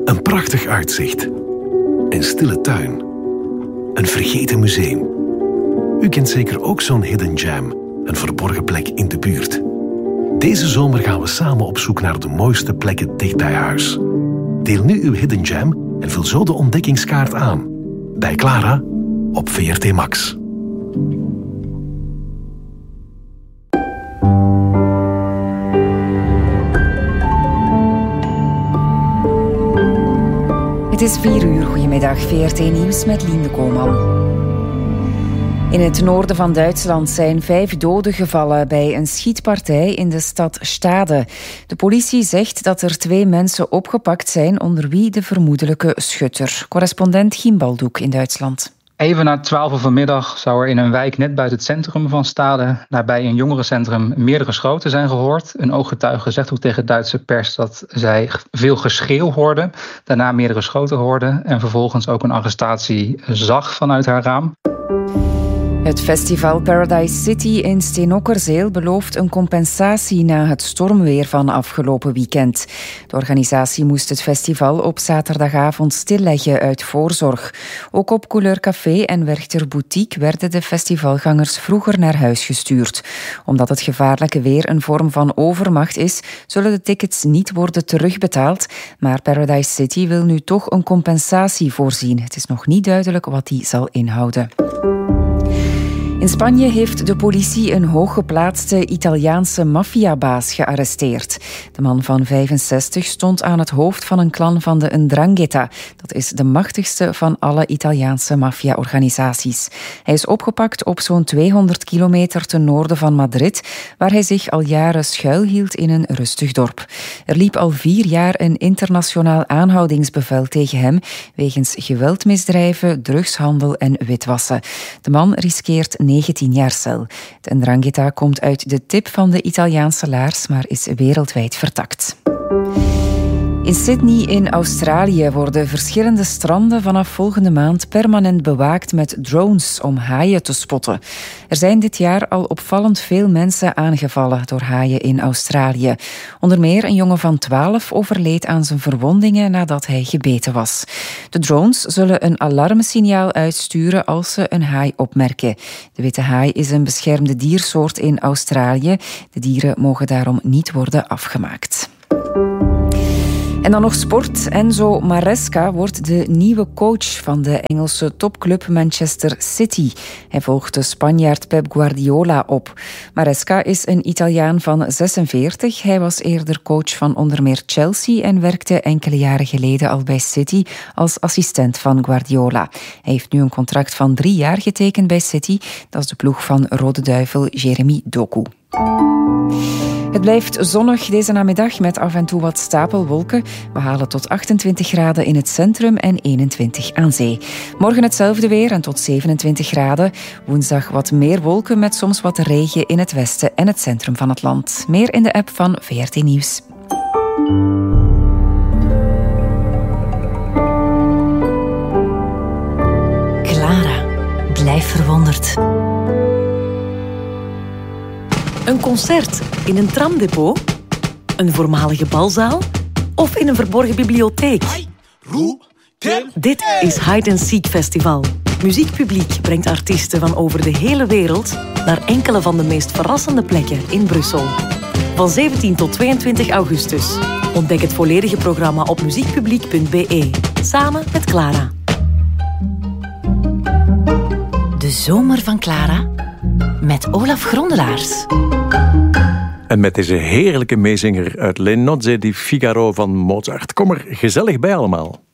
Een prachtig uitzicht. Een stille tuin. Een vergeten museum. U kent zeker ook zo'n hidden gem, een verborgen plek in de buurt. Deze zomer gaan we samen op zoek naar de mooiste plekken dicht bij huis. Deel nu uw hidden gem en vul zo de ontdekkingskaart aan. Bij Clara op VRT Max. Het is 4:00. Goedemiddag, VRT Nieuws met Lien Koolman. In het noorden van Duitsland zijn 5 doden gevallen bij een schietpartij in de stad Stade. De politie zegt dat er 2 mensen opgepakt zijn, onder wie de vermoedelijke schutter. Correspondent Giem Baldoek in Duitsland. Even na 12:00 vanmiddag zou er in een wijk net buiten het centrum van Stade, nabij een jongerencentrum, meerdere schoten zijn gehoord. Een ooggetuige zegt ook tegen Duitse pers dat zij veel geschreeuw hoorde, daarna meerdere schoten hoorde en vervolgens ook een arrestatie zag vanuit haar raam. Het festival Paradise City in Steenokkerzeel belooft een compensatie na het stormweer van afgelopen weekend. De organisatie moest het festival op zaterdagavond stilleggen uit voorzorg. Ook op Couleur Café en Werchter Boutique werden de festivalgangers vroeger naar huis gestuurd. Omdat het gevaarlijke weer een vorm van overmacht is, zullen de tickets niet worden terugbetaald. Maar Paradise City wil nu toch een compensatie voorzien. Het is nog niet duidelijk wat die zal inhouden. In Spanje heeft de politie een hooggeplaatste Italiaanse maffiabaas gearresteerd. De man van 65 stond aan het hoofd van een clan van de 'Ndrangheta. Dat is de machtigste van alle Italiaanse maffia-organisaties. Hij is opgepakt op zo'n 200 kilometer ten noorden van Madrid, waar hij zich al jaren schuilhield in een rustig dorp. Er liep al 4 jaar een internationaal aanhoudingsbevel tegen hem wegens geweldmisdrijven, drugshandel en witwassen. De man riskeert 19 jaar cel. De Ndrangheta komt uit de tip van de Italiaanse laars, maar is wereldwijd vertakt. In Sydney in Australië worden verschillende stranden vanaf volgende maand permanent bewaakt met drones om haaien te spotten. Er zijn dit jaar al opvallend veel mensen aangevallen door haaien in Australië. Onder meer een jongen van 12 overleed aan zijn verwondingen nadat hij gebeten was. De drones zullen een alarmsignaal uitsturen als ze een haai opmerken. De witte haai is een beschermde diersoort in Australië. De dieren mogen daarom niet worden afgemaakt. En dan nog sport. Enzo Maresca wordt de nieuwe coach van de Engelse topclub Manchester City. Hij volgt de Spanjaard Pep Guardiola op. Maresca is een Italiaan van 46. Hij was eerder coach van onder meer Chelsea en werkte enkele jaren geleden al bij City als assistent van Guardiola. Hij heeft nu een contract van 3 jaar getekend bij City. Dat is de ploeg van Rode Duivel Jeremy Doku. Het blijft zonnig deze namiddag met af en toe wat stapelwolken. We halen tot 28 graden in het centrum en 21 aan zee. Morgen hetzelfde weer en tot 27 graden. Woensdag wat meer wolken met soms wat regen in het westen en het centrum van het land. Meer in de app van VRT Nieuws. Clara, blijf verwonderd. Een concert in een tramdepot? Een voormalige balzaal? Of in een verborgen bibliotheek? Dit is Hide and Seek Festival. Muziekpubliek brengt artiesten van over de hele wereld naar enkele van de meest verrassende plekken in Brussel. Van 17 tot 22 augustus. Ontdek het volledige programma op muziekpubliek.be. Samen met Clara. De zomer van Clara met Olaf Grondelaars. En met deze heerlijke meezinger uit Le Nozze di Figaro van Mozart. Kom er gezellig bij allemaal.